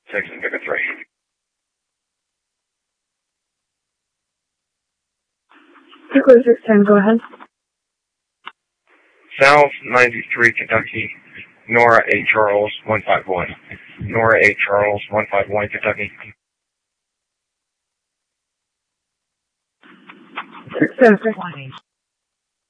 6 and Victor 3. Echo 610, go ahead. South 93 Kentucky, Nora A. Charles 151. Nora A. Charles 151 Kentucky. 610.